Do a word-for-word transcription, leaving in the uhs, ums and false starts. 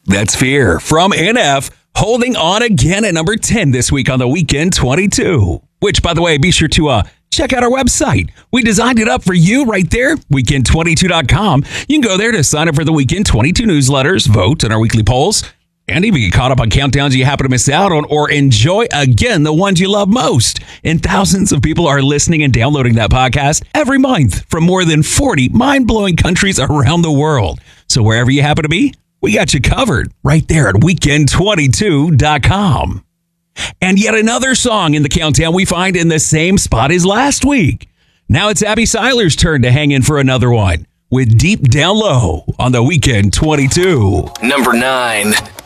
That's Fear from N F, holding on again at number ten this week on the Weekend twenty-two. Which, by the way, be sure to uh, check out our website. We designed it up for you right there, weekend twenty-two dot com. You can go there to sign up for the Weekend twenty-two newsletters, vote on our weekly polls, and even get caught up on countdowns you happen to miss out on, or enjoy, again, the ones you love most. And thousands of people are listening and downloading that podcast every month from more than forty mind-blowing countries around the world. So wherever you happen to be, we got you covered right there at weekend twenty-two dot com. And yet another song in the countdown we find in the same spot as last week. Now it's Abby Seiler's turn to hang in for another one with Deep Down Low on the Weekend twenty-two. Number nine.